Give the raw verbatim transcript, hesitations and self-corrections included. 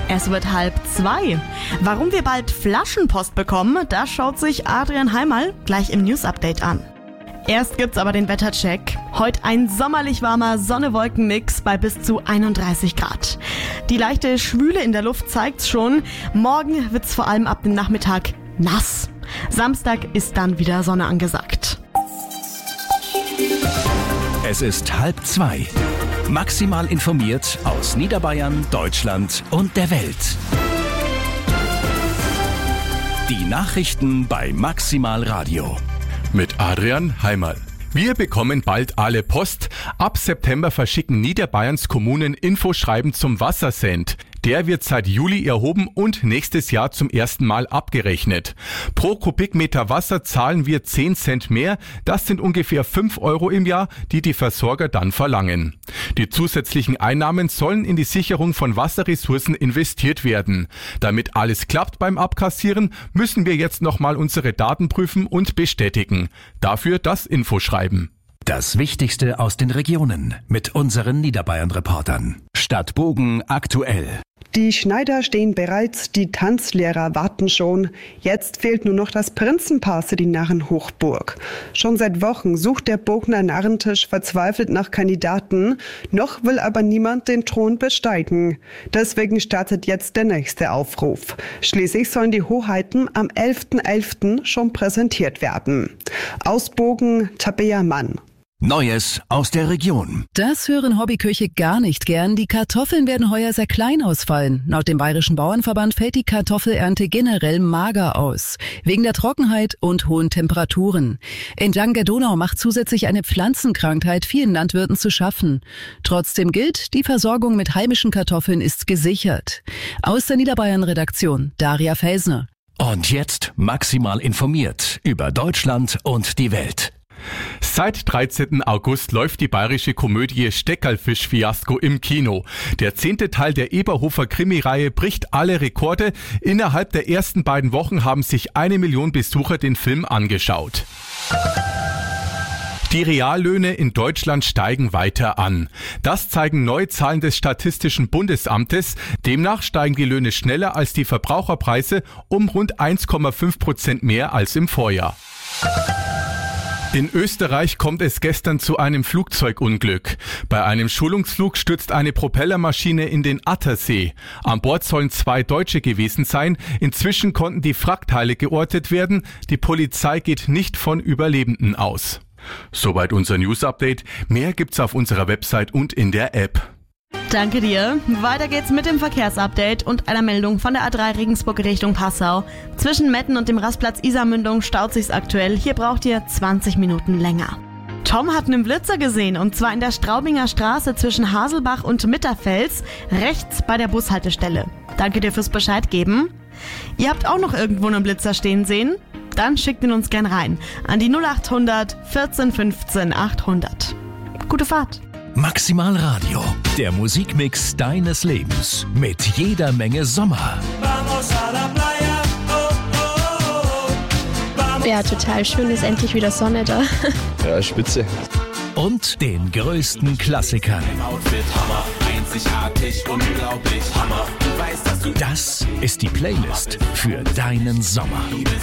Es wird halb zwei. Warum wir bald Flaschenpost bekommen, das schaut sich Adrian Heimal gleich im News-Update an. Erst gibt's aber den Wettercheck. Heute ein sommerlich warmer Sonne-Wolken-Mix bei bis zu einunddreißig Grad. Die leichte Schwüle in der Luft zeigt's schon. Morgen wird's vor allem ab dem Nachmittag nass. Samstag ist dann wieder Sonne angesagt. Es ist halb zwei. Maximal informiert aus Niederbayern, Deutschland und der Welt. Die Nachrichten bei Maximal Radio. Mit Adrian Heimal. Wir bekommen bald alle Post. Ab September verschicken Niederbayerns Kommunen Infoschreiben zum Wassersend. Der wird seit Juli erhoben und nächstes Jahr zum ersten Mal abgerechnet. Pro Kubikmeter Wasser zahlen wir zehn Cent mehr. Das sind ungefähr fünf Euro im Jahr, die die Versorger dann verlangen. Die zusätzlichen Einnahmen sollen in die Sicherung von Wasserressourcen investiert werden. Damit alles klappt beim Abkassieren, müssen wir jetzt nochmal unsere Daten prüfen und bestätigen. Dafür das Infoschreiben. Das Wichtigste aus den Regionen mit unseren Niederbayern-Reportern. Stadtbogen aktuell. Die Schneider stehen bereits, die Tanzlehrer warten schon. Jetzt fehlt nur noch das Prinzenpaar für die Narrenhochburg. Schon seit Wochen sucht der Bogner Narrentisch verzweifelt nach Kandidaten. Noch will aber niemand den Thron besteigen. Deswegen startet jetzt der nächste Aufruf. Schließlich sollen die Hoheiten am elften elften schon präsentiert werden. Aus Bogen, Tabea Mann. Neues aus der Region. Das hören Hobbyköche gar nicht gern. Die Kartoffeln werden heuer sehr klein ausfallen. Laut dem Bayerischen Bauernverband fällt die Kartoffelernte generell mager aus. Wegen der Trockenheit und hohen Temperaturen. Entlang der Donau macht zusätzlich eine Pflanzenkrankheit vielen Landwirten zu schaffen. Trotzdem gilt, die Versorgung mit heimischen Kartoffeln ist gesichert. Aus der Niederbayern-Redaktion, Daria Felsner. Und jetzt maximal informiert über Deutschland und die Welt. Seit dreizehnten August läuft die bayerische Komödie Steckerlfisch-Fiasko im Kino. Der zehnte Teil der Eberhofer Krimireihe bricht alle Rekorde. Innerhalb der ersten beiden Wochen haben sich eine Million Besucher den Film angeschaut. Die Reallöhne in Deutschland steigen weiter an. Das zeigen neue Zahlen des Statistischen Bundesamtes. Demnach steigen die Löhne schneller als die Verbraucherpreise um rund eins Komma fünf Prozent mehr als im Vorjahr. In Österreich kommt es gestern zu einem Flugzeugunglück. Bei einem Schulungsflug stürzt eine Propellermaschine in den Attersee. An Bord sollen zwei Deutsche gewesen sein. Inzwischen konnten die Wrackteile geortet werden. Die Polizei geht nicht von Überlebenden aus. Soweit unser News-Update. Mehr gibt's auf unserer Website und in der App. Danke dir. Weiter geht's mit dem Verkehrsupdate und einer Meldung von der A drei Regensburg Richtung Passau. Zwischen Metten und dem Rastplatz Isarmündung staut sich's aktuell. Hier braucht ihr zwanzig Minuten länger. Tom hat einen Blitzer gesehen und zwar in der Straubinger Straße zwischen Haselbach und Mitterfels, rechts bei der Bushaltestelle. Danke dir fürs Bescheid geben. Ihr habt auch noch irgendwo einen Blitzer stehen sehen? Dann schickt ihn uns gern rein an die null acht hundert vierzehn fünfzehn achthundert. Gute Fahrt. Maximal Radio, der Musikmix deines Lebens mit jeder Menge Sommer. Ja, total schön, ist endlich wieder Sonne da. Ja, spitze. Und den größten Klassikern. Das ist die Playlist für deinen Sommer.